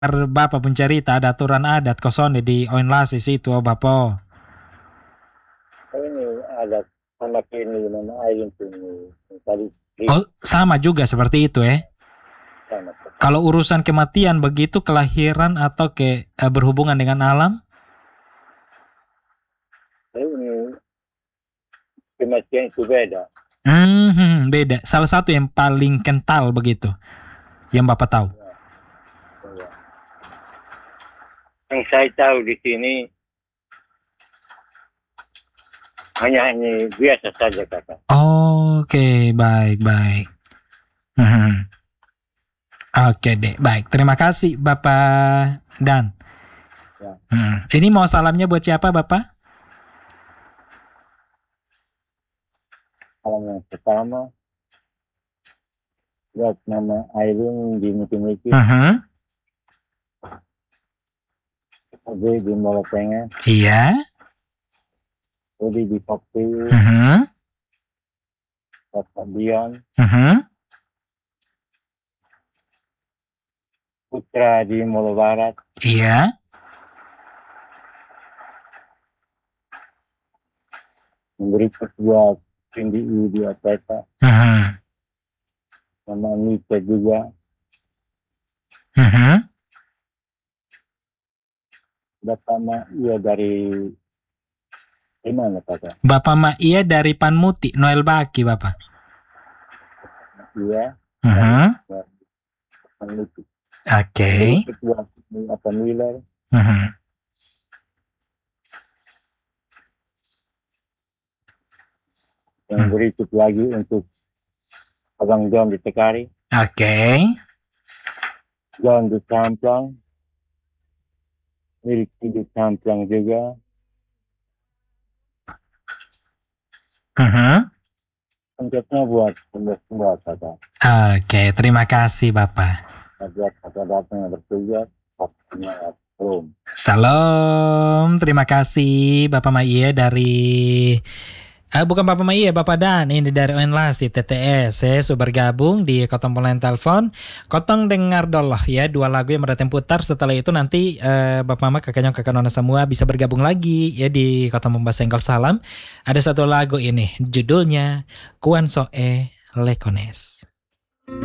Bapak pun cerita ada aturan adat kosong di Oinlas di situ, Bapak. Ini ada anak ini mana Aileen ini tadi Oh, sama juga seperti itu sama. Kalau urusan kematian begitu, kelahiran atau berhubungan dengan alam? Ini kematian itu beda. Beda. Salah satu yang paling kental begitu, yang Bapak tahu. Ya. Yang saya tahu di sini hanya ini biasa saja kakak. Oke, baik. Oke deh, baik. Terima kasih Bapak Dan. Ya. Ini mau salamnya buat siapa Bapak? Salam yang pertama buat nama Aileen di Miki-Miki. Odi di Molo Tengah. Iya. Odi di Pakti. Bapak Dion. Putra di Molo Barat. Iya. Berikut buat PNDI di Atleta. Nama Nita juga. Bapak Maia dari mana kakak? Bapak Maia dari Panmuti, Noel Baki Bapak. Iya. Oke. Buat apa Miller. Yang berikut lagi untuk Abang John di Tekari. Oke. John di Camplang. Milky di Camplang juga. Penjatnya buat semua kakak. Oke, terima kasih Bapak. Buat kakak yang bertugas. Salam, terima kasih Bapak Maia dari bukan Bapak Maia, Bapak Dan, ini dari Oinlas di TTS. Saya sudah bergabung di Kotong Pelayan Telepon. Kotong dengar dulu ya 2 lagu yang berdatang putar. Setelah itu nanti Bapak Mama, kakaknya, kakak Nona semua bisa bergabung lagi ya di Kotong Membahas Senggol Salam. Ada 1 lagu ini, judulnya Kuan Soe Lekones.